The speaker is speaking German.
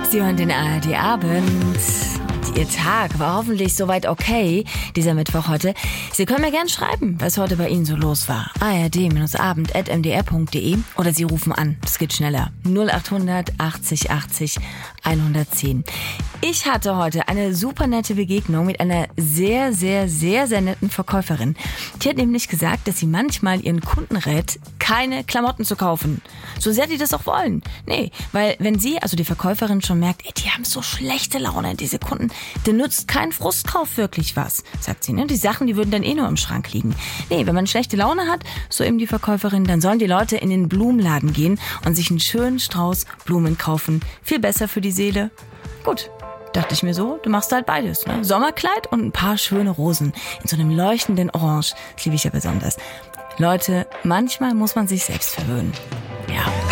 Sie hören den ARD Abend. Ihr Tag war hoffentlich soweit okay, dieser Mittwoch heute. Sie können mir gerne schreiben, was heute bei Ihnen so los war. ard-abend@mdr.de oder Sie rufen an. Das geht schneller. 0800 80 80 110. Ich hatte heute eine super nette Begegnung mit einer sehr, sehr, sehr, sehr netten Verkäuferin. Die hat nämlich gesagt, dass sie manchmal ihren Kunden rät, keine Klamotten zu kaufen. So sehr die das auch wollen. Nee, weil wenn sie, also die Verkäuferin, schon merkt, die haben so schlechte Laune, diese Kunden, dann nutzt kein Frustkauf wirklich was, sagt sie. Ne? Die Sachen, die würden dann nur im Schrank liegen. Nee, wenn man schlechte Laune hat, so eben die Verkäuferin, dann sollen die Leute in den Blumenladen gehen und sich einen schönen Strauß Blumen kaufen. Viel besser für die Seele. Gut. Dachte ich mir so, du machst halt beides. Ne? Sommerkleid und ein paar schöne Rosen in so einem leuchtenden Orange. Das liebe ich ja besonders. Leute, manchmal muss man sich selbst verwöhnen. Ja.